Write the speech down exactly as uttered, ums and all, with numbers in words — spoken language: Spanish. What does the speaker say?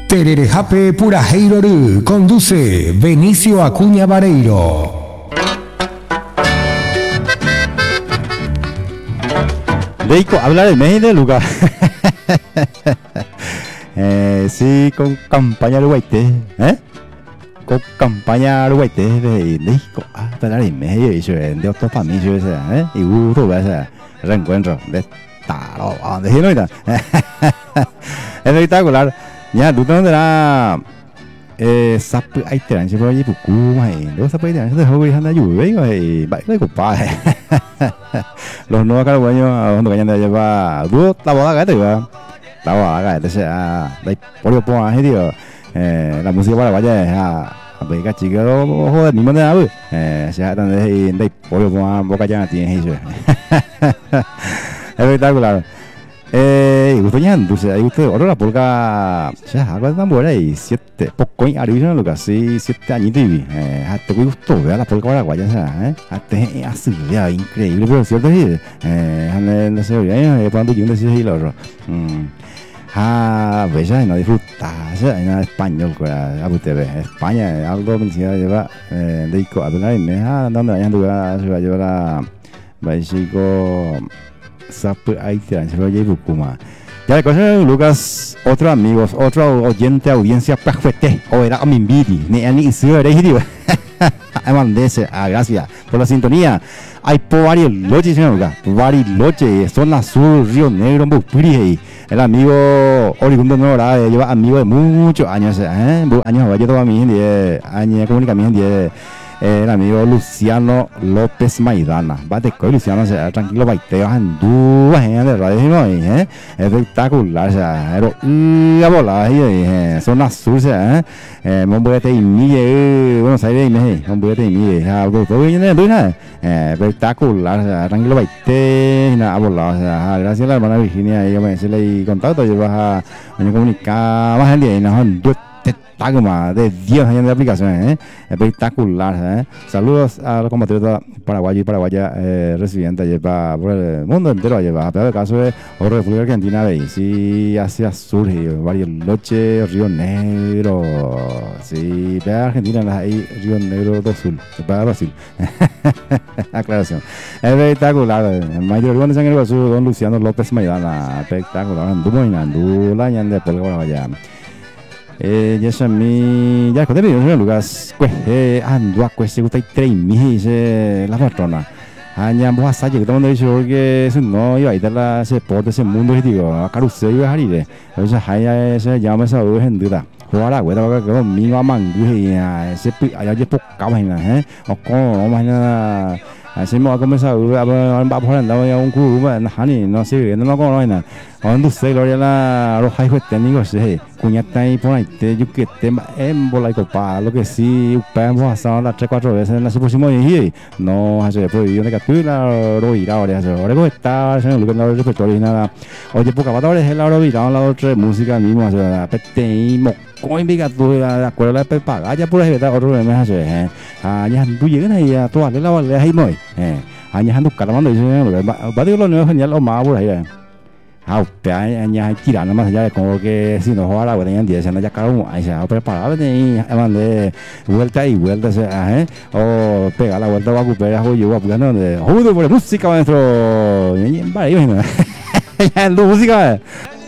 Tererejape Purajeiro conduce Benicio Acuña Vareiro. Leico, habla del mes de lugar. eh, sí, con campaña uruguayte, ¿eh? Con campaña uruguayte de Leico, ah, hablar del mes y eso de otros familias, ¿eh? Y gusto, ese reencuentro de taro, ¿dónde es ahorita? Espectacular. Ya, tú dónde era eh sắp ai tiền chứ bao nhiêu phụ cú mày nếu sắp ai tiền sẽ hơi hắn đãอยู่đấy rồi bảy lấy của ba los no acá bueno cuando cañan de lleva tú la boda que te va la boda que te sea de por lo por ahí tío eh la música para vaya a a ver que chico joder ni manera pues eh se tratan de de por lo por boca ya tiene eso espectacular. Eh, 이것도냐, 누구세요? 이것도 어려라 볼까? 자, 아까 나 뭐라 이 siete, pokoknya ada di sana lo kasih siete añitos, eh, hasta que gustó, vea la polka ahora guaya sa, eh, hasta así, ya, increíble, pero cierto sí, eh, han no sé, ya, cuando yo no sé si lo otro, ah, ves, no disfruta, en español, a usted ve, España, algo me decía lleva, eh, de ico, a ver, me, ah, donde vayan tú, se va a llevar a, básico. Sabe ahí te se lo llevo kuma. Ya de cosas Lucas, otros amigos, otro oyente, audiencia perfecte, o era mi envidia, ni ni se ve ahí, Amandese, ah, gracias por la sintonía. Hay por varios loches, señor, varios loches, zona sur, Río Negro, Bupiri, el amigo Oriundo Nora, lleva amigo de muchos años, eh, años, vaya toda mi gente, años comunica mi gente. El amigo Luciano López Maidana. Bate con Luciano, se tranquilo, baiteo, andú, gente, radio, eh, espectacular, o sea, pero la bola, eh, zona sur, eh, eh, Monbuete y Mille, Buenos Aires, eh, Monbuete y Mille, algo, todo bien, eh, espectacular, o sea, tranquilo, baiteo, la bola, o sea, gracias a la hermana Virginia, ella me dice el contacto, yo vas a comunicar más el día y nos Tagma de diez años de aplicaciones, ¿eh? Espectacular, ¿eh? Saludos a los compatriotas paraguayos y paraguayas eh, residentes lleva por el mundo entero, lleva a peor de caso de Oro República Argentina, veis, sí, Asia surge, varios loches, Río Negro, sí, vea Argentina, ahí Río Negro do Sul, para Brasil, aclaración, espectacular, el mayor de San Diego Sur, don Luciano López Maidana, espectacular, anduvo y andula y ande por el vaya. Eh, ya se mi ya conté video lugas pues eh ando a pues se gusta y tres mil se la patrona aña vos a salir que todo dice que eso no iba a ir a la ese por ese mundo y digo a carusel iba a salir o sea hay ese llama esa luz en duda jugar a hueá que mi mamá y ese allá yo poca vaina eh o como vaina así me va a comenzar a va a poner andando ya un cubo hani no sé no con vaina cuando se lo ya la los hay técnicos sí cuñata y por ahí te yo que te en bola y copa lo que sí vamos a hacer las tres cuatro veces en la próxima y no hace prohibido de captura lo irá ahora eso ahora que está en el lugar repertorio y nada oye poca patores el ahora virado la otra música mismo o sea peteimo coi bị gạt tôi là của là phải phá giá pura hết ta ở rồi mà sẽ à nhà hàng tôi này này tôi là là hay mồi à nhà hàng tôi cả món rồi rồi bắt đầu nữa hình như là máu pura hết hao bé nhà hàng chỉ là nó mà giờ có cái xin nó hóa ra của nhà địa sản nó chắc cao ngoại sẽ preparado này em de vuelta y vuelta se ah o pega la vuelta va a recuperar hoy yo hablando de judo por música dentro y en varios ya música